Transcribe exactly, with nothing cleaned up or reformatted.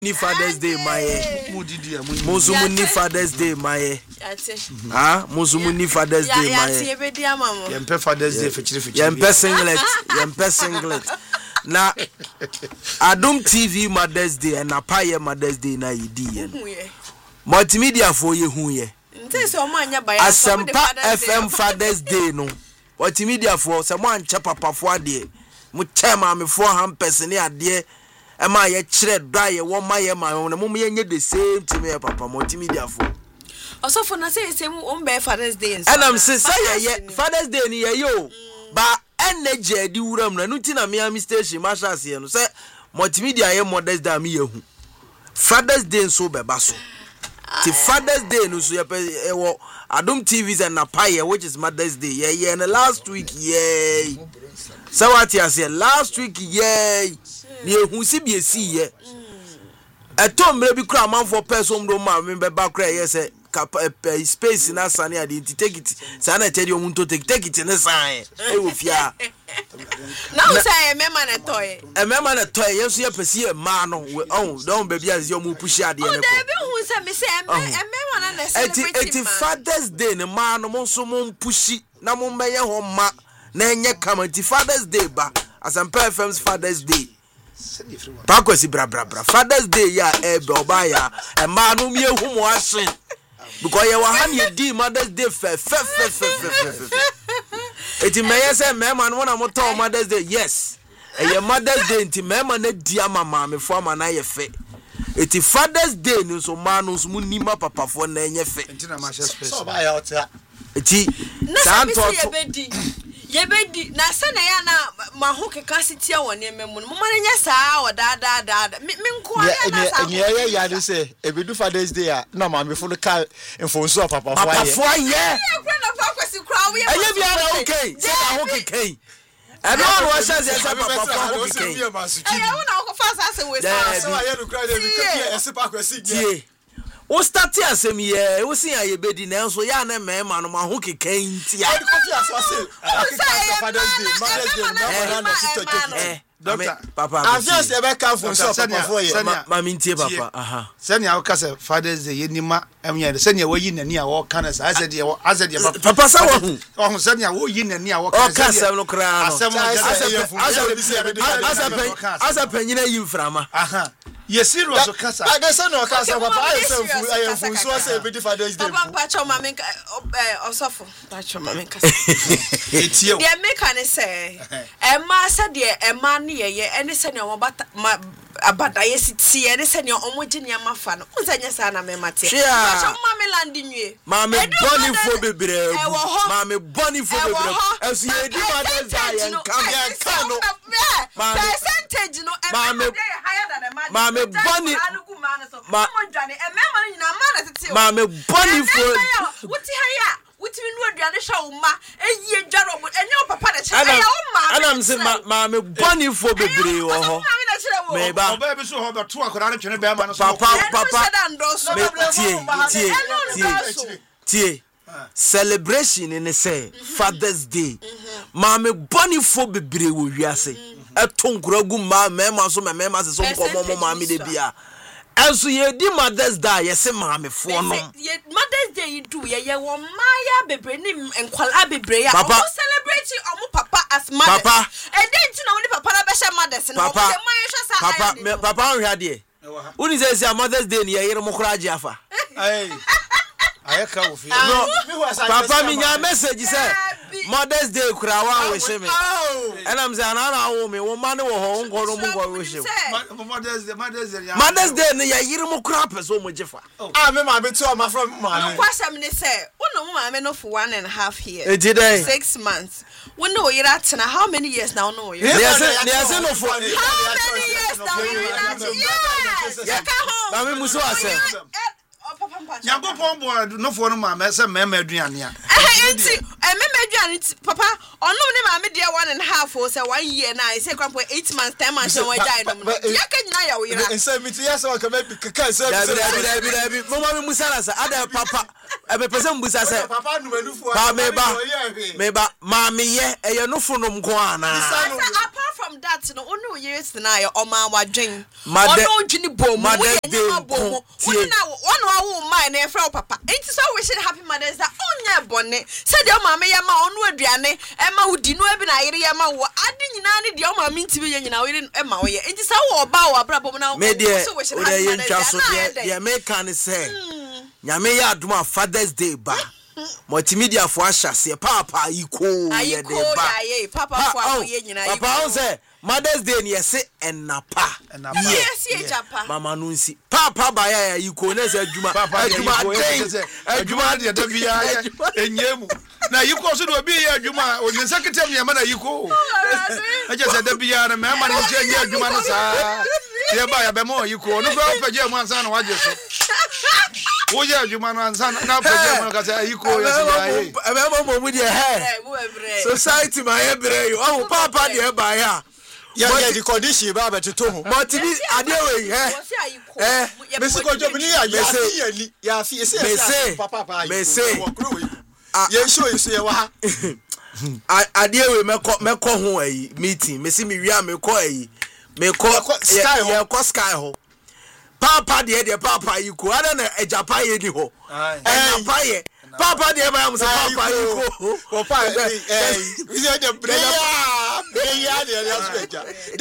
Ni Father's Day my Musumu ni Father's Day my ah Musumu ni Father's Day my Yempe Father's Day fechiri fechiri Yempe singlet Yempe singlet na Adum T V Mother's Day and Apaye Mother's Day na yidi multimedia for ye hu ye Asempa F M Father's Day no multimedia for someone chapa papa ade mu chema me for ham person ade Am I a thread die one my my own moment the same to me, Papa multimedia for. Also, for not say same on Father's Day. And I'm saying, Father's Day near you. But energy, do rum, Nutina Miami Station, Masha, and say multimedia, I am modest than me. Father's Day so bebasso. The Father's Day, no, so Adum T V's and Napaya, which is Mother's Day, yeah, yeah, and the last week, yay. So what you say last week, yay. Ye hu si bi esi ye eto mre bi kra man for person do ma me be ba kra ye say space na sane ade take it sana tedi omun to take take it ne san e wo fia na wo say e mema na toy e mema na toy ye so ye pesi e ma no oh don baby as you mu push ade ne ko o de bi hu say me say e mema na na celebrate eti Father's Day ne ma no mo so mo pushi na mo meye ho ma na enye kamati Father's Day ba Asempa F M's Father's Day Pakwesi bra bra bra Father's Day ya ebe obaya e ma no me hu mo asen because you wa han ye di Mother's Day fe fe fe fe fe eti me yese me ma no na mo to Mother's Day yes e ye Mother's Day enti me ma na di amama me fo ama na ye fe eti Father's Day no so ma no so mu nima papa fo na enye fe enti na ma special so ba ya ota eti santo Yebedi na sana ya na mahoke kasiti ya wone memu mo mane nya saa o da da da me nko ya na saa ye ye ya de say ebedu Father's Day a na ma me fo ka enfonso papa fo aye papa fo aye e kra na fa kwesi kra we aye bia na okay say ahoke kai e no ro sha say papa fo ahoke kai e una ko fa sa se we sa so aye no kra de bi ka e se pa kwesi tie o start asem ye o sin aye bedi na enso ya na me ma no ma ho keka ntia e ko ti aso ase akika Father's Day Mother's Day na na sit take doctor papa afia se be ka fun so papa fo ye ma mi ntie papa aha se ne awo ka se Father's Day ye nima emye se ne wo yi nani a wo ka na sa ase de ase de papa sa wo hu wo se ne wo yi nani a wo ka o ka se no kra no asem asa panyina yi mframa aha ye serious o kasa I say no kasa papa I say fu I fu so say be Father's Day papa pacho ma men eh osofo pacho ma men kasa etie de make an say e ma sa de e ma ne ye ye ene se ne o bata abada ye siti ene se ne o mo gine amafa no unsa nya sa na me mate pacho ma me landi nwie ma me boni fo bebre ma me boni fo bebre as ye di Father's Day en kam ye kan no percentage no e higher than a ma me boni ma ma me boni fo wuti haya wuti nu aduane sha wo ma eyi dwaro mo enye papa na che ya wo ma anam se ma me boni fo bebre wo ho me ba oba bi so ho be to akora na twene be ma no so papa papa tie tie tie tie celebration in say Father's Day ma me boni fo bebre wo wiase etonkoragu ma mema so mema se so nkomo ma me de bia enso ye di Mother's Day ye se ma me fo no ye Mother's Day you do ye ye wo maya bebre ni enkwala bebre ya o celebrate omo papa as mother papa e dey ti na woni papa na be she mothers no o se man hwe sa papa papa hwe ade woni se se Mother's Day ni ye yere mo kra afa ai ayeka wo fi no papa mi nya message say Mother's Day kura wa we se me and I'm saying na wo me wo ma ne wo ho nko no mo ngo we se Mother's Day Mother's Day Mother's Day ne ya yire mo kura person mo jefa ah me ma be to ma from ma no kwasam ne say wo no ma me no for one and a half years six months when no yira tena how many years now no yira yes yes no for how many years now yira yes na me muso asem Yango pombo no for no ma me se me me aduane a eh enti eh me me aduane papa ono ne ma me dia one and a half o say one year na I say kwampo eight months ten months we die no ya ka nyina ya wo yira nse mi ti ya se ka me kaka se bi bi bi bi mo ma me musala sa ada papa e be pese mbusa se papa no manufu pa me ba me ba ma me ye e ye no fu no mko ana apart from from that no onu years na ya o ma wadwen Mother- ono dwini bom Mother's wo Day ye ma bom ko- wo tie. na one wo ma na e fra papa enti so we should happy mothers that onya bone said your mama ya ma onu aduane e ma udi no e bi na yere ya ma wo ade nyina ne de o ma minti bi ye nyina we e ma wo ye enti so wo ba wo abra bom na me de so we should o happy de mothers yentwa so that de de me kan say nyame ya adoma Father's Day ba multimedia fo ahyase papa iko ye de ayiko ba ya ye papa fo awo ye nyina papa on say Mother's Day ni yese enapa Enapa. yes ye japa mama no nsi papa ba ya iko na say adwuma adwuma den adwuma de da bia enyemu na yiko so do obi ye adwuma onye secretary me ma na yiko aje se da bia na me ma na nche nye adwuma no saa ye ba ya be mo yiko no go page mu ansa na waje so wo ye adwuma no ansa na page mu ka say yiko ye se ya ye e be mo mu de he society ma ye bre you oh papa de ba ya ya ya di condition ba be to ho multi ade we he eh me se ko job ni ya ya fi ya li ya fi se Mese. papa papa Mese. ye show you say wa ade we meko meko ho ayi meeting me si me wi me ko ayi me ko Sky ho. ye ko sky ho papa de de papa yi ko ada na ejapa ye ni ho eh papa ye papa de ba am say papa yi ko papa eh eh we say the prayer prayer de ya so eja